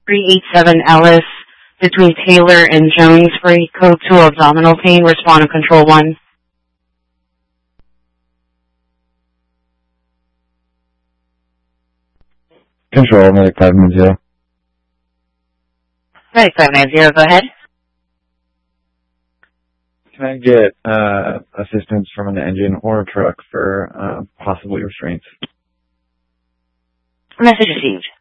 387 Ellis between Taylor and Jones for code 2 abdominal pain. Respond to control 1. Control, medic 590. Medic 590, go ahead. Can I get assistance from an engine or a truck for possible restraints? Message received.